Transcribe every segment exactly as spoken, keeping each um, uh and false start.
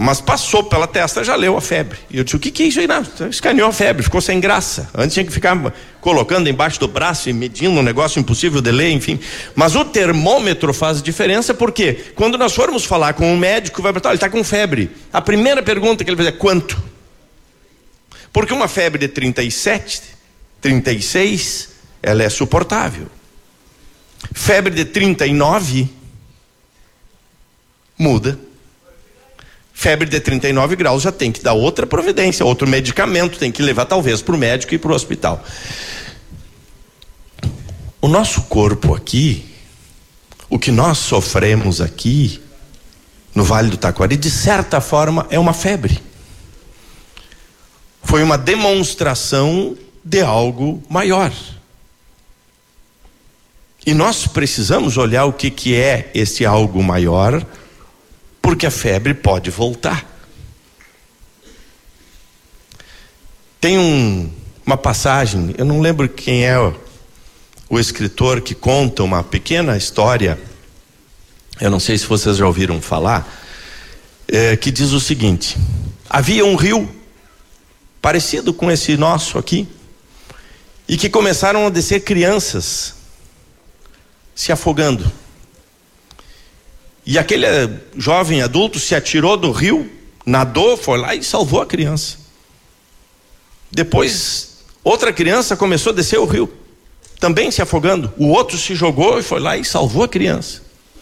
mas passou pela testa, já leu a febre. E eu disse, o que que é isso aí? Não, escaneou a febre, ficou sem graça. Antes tinha que ficar colocando embaixo do braço e medindo um negócio impossível de ler, enfim. Mas o termômetro faz diferença, porque quando nós formos falar com um médico, vai perguntar, ele está com febre. A primeira pergunta que ele vai fazer é quanto? Porque uma febre de trinta e sete, trinta e seis, ela é suportável. Febre de trinta e nove, muda. Febre de trinta e nove graus já tem que dar outra providência, outro medicamento, tem que levar talvez para o médico e para o hospital. O nosso corpo aqui, o que nós sofremos aqui no Vale do Taquari, de certa forma é uma febre. Foi uma demonstração de algo maior. E nós precisamos olhar o que que é esse algo maior, porque a febre pode voltar. Tem um, uma passagem, eu não lembro quem é o, o escritor que conta uma pequena história, eu não sei se vocês já ouviram falar, é, que diz o seguinte: havia um rio parecido com esse nosso aqui, e que começaram a descer crianças se afogando. E aquele jovem adulto se atirou do rio, nadou, foi lá e salvou a criança. Depois, outra criança começou a descer o rio, também se afogando. O outro se jogou e foi lá e salvou a criança.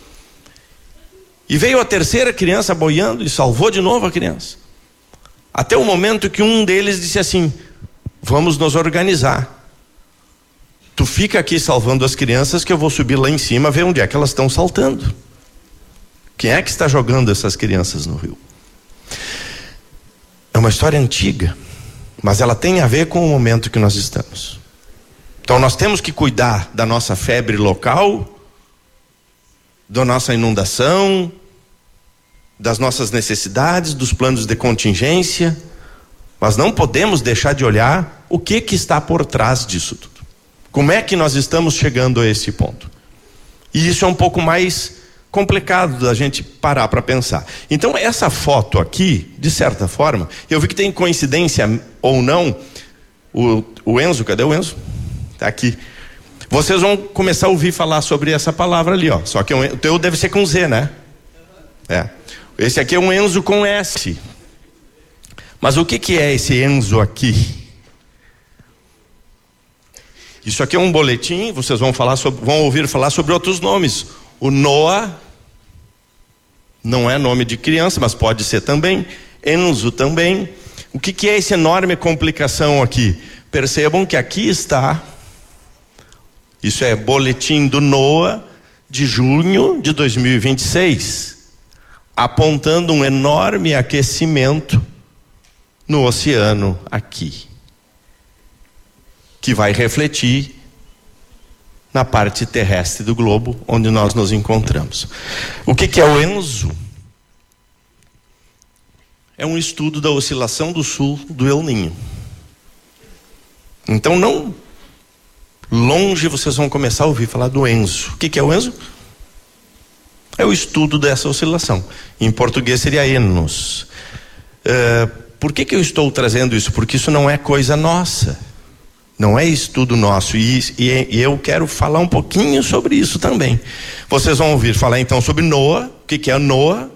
E veio a terceira criança boiando e salvou de novo a criança. Até o momento que um deles disse assim: vamos nos organizar. Tu fica aqui salvando as crianças, que eu vou subir lá em cima ver onde é que elas estão saltando. Quem é que está jogando essas crianças no rio? É uma história antiga, mas ela tem a ver com o momento que nós estamos. Então nós temos que cuidar da nossa febre local, da nossa inundação, das nossas necessidades, dos planos de contingência, mas não podemos deixar de olhar o que que está por trás disso tudo. Como é que nós estamos chegando a esse ponto? E isso é um pouco mais complicado da gente parar para pensar. Então essa foto aqui, de certa forma, eu vi que tem coincidência ou não, o, o Enzo, cadê o Enzo? Tá aqui. Vocês vão começar a ouvir falar sobre essa palavra ali, ó. Só que o teu deve ser com Z, né? É. Esse aqui é um Enzo com S. Mas o que que é esse Enzo aqui? Isso aqui é um boletim, vocês vão falar sobre, vão ouvir falar sobre outros nomes. O Noah não é nome de criança, mas pode ser também. Enzo também. O que que é essa enorme complicação aqui? Percebam que aqui está, isso é boletim do Noah de junho de dois mil e vinte e seis, apontando um enorme aquecimento no oceano aqui, que vai refletir na parte terrestre do globo onde nós nos encontramos. O que que é o Enzo? É um estudo da oscilação do sul do El Ninho. Então não longe vocês vão começar a ouvir falar do Enzo. O que que é o Enzo? É o estudo dessa oscilação. Em português seria Enos. Uh, por que que eu estou trazendo isso? Porque isso não é coisa nossa. Não é estudo nosso, e, e, e eu quero falar um pouquinho sobre isso também. Vocês vão ouvir falar então sobre NOAA. O que que é NOAA?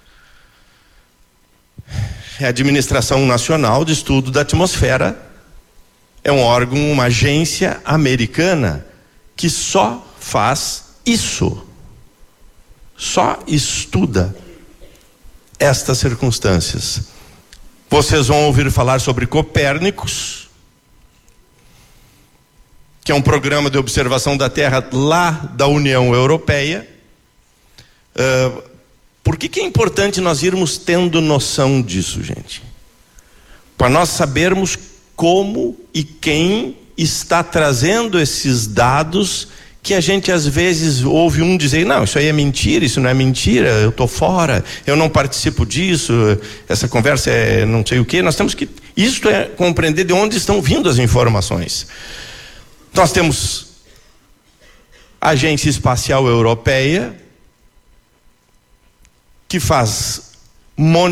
É a Administração Nacional de Estudo da Atmosfera. É um órgão, uma agência americana que só faz isso. Só estuda estas circunstâncias. Vocês vão ouvir falar sobre Copérnicos, que é um programa de observação da Terra lá da União Europeia. Uh, por que que é importante nós irmos tendo noção disso, gente? Para nós sabermos como e quem está trazendo esses dados, que a gente às vezes ouve um dizer, não, isso aí é mentira, isso não é mentira, eu estou fora, eu não participo disso, essa conversa é não sei o quê. Nós temos que, isto é compreender de onde estão vindo as informações. Nós temos a Agência Espacial Europeia, que faz monitoramento